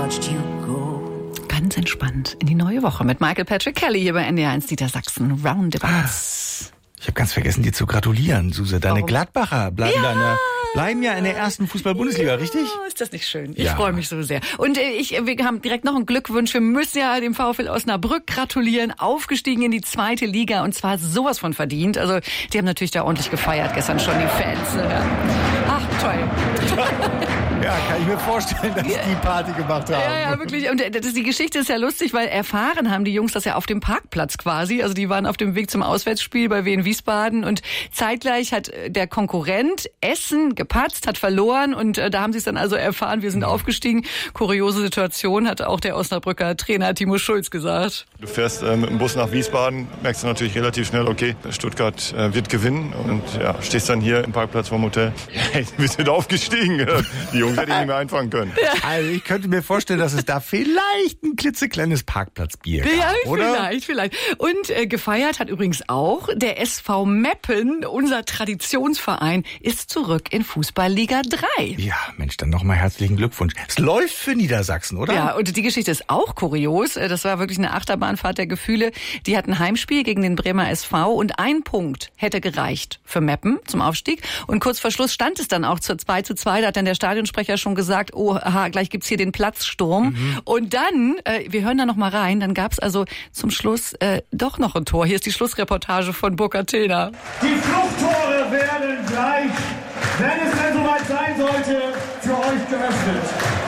watched you go. Ganz entspannt in die neue Woche mit Michael Patrick Kelly hier bei NDR1 Niedersachsen. Roundabouts. Ich habe ganz vergessen, dir zu gratulieren, Suse. Deine Gladbacher bleiben ja in der ersten Fußball-Bundesliga, richtig? Oh, ist das nicht schön? Ich freue mich so sehr. Und wir haben direkt noch einen Glückwunsch. Wir müssen ja dem VfL Osnabrück gratulieren. Aufgestiegen in die 2. Liga und zwar sowas von verdient. Also die haben natürlich da ordentlich gefeiert gestern schon, die Fans. Ja. Ach, toll. Ja, kann ich mir vorstellen, dass die Party gemacht haben. Ja, wirklich. Und die Geschichte ist ja lustig, weil erfahren haben die Jungs das ja auf dem Parkplatz quasi. Also die waren auf dem Weg zum Auswärtsspiel bei Wien Wiesbaden und zeitgleich hat der Konkurrent Essen gepatzt, hat verloren und da haben sie es dann also erfahren, wir sind aufgestiegen. Kuriose Situation, hat auch der Osnabrücker Trainer Timo Schulz gesagt. Du fährst mit dem Bus nach Wiesbaden, merkst du natürlich relativ schnell, okay, Stuttgart wird gewinnen und ja, stehst dann hier im Parkplatz vom Hotel. Hey, wir sind aufgestiegen. Die Jungs hätten ihn nicht mehr einfangen können. Also ich könnte mir vorstellen, dass es da vielleicht ein klitzekleines Parkplatzbier gab, ja, oder? Vielleicht. Und gefeiert hat übrigens auch der SV Meppen, unser Traditionsverein, ist zurück in Fußballliga 3. Ja, Mensch, dann nochmal herzlichen Glückwunsch. Es läuft für Niedersachsen, oder? Ja, und die Geschichte ist auch kurios. Das war wirklich eine Achterbahnfahrt der Gefühle. Die hatten ein Heimspiel gegen den Bremer SV und ein Punkt hätte gereicht für Meppen zum Aufstieg. Und kurz vor Schluss stand es dann auch zur 2:2. Da hat dann der Stadionsprecher schon gesagt, gleich gibt's hier den Platzsturm. Und dann, wir hören da noch mal rein, dann gab's also zum Schluss doch noch ein Tor. Hier ist die Schlussreportage von Burkhard Thehner. Die Fluchttore werden gleich, wenn es denn soweit sein sollte, für euch geöffnet.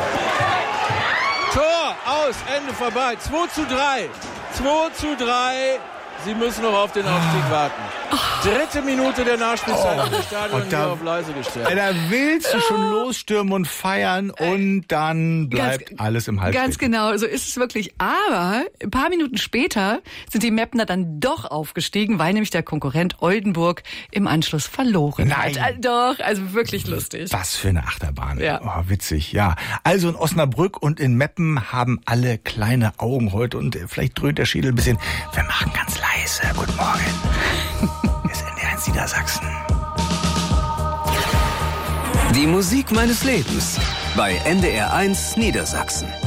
Tor, aus, Ende vorbei. 2:3. 2:3. Sie müssen noch auf den Aufstieg warten. 3. Minute der Nachspielzeit. Das Stadion hier auf leise gestellt. Da willst du schon losstürmen und feiern und dann bleibt alles im Halbspeed. Ganz genau, so ist es wirklich. Aber ein paar Minuten später sind die Meppner dann doch aufgestiegen, weil nämlich der Konkurrent Oldenburg im Anschluss verloren hat. Doch, also wirklich lustig. Was für eine Achterbahn. Ja. Oh, witzig, ja. Also in Osnabrück und in Meppen haben alle kleine Augen heute und vielleicht dröhnt der Schädel ein bisschen. Wir machen ganz leise. Guten Morgen. Wir sind NDR1 Niedersachsen. Die Musik meines Lebens bei NDR1 Niedersachsen.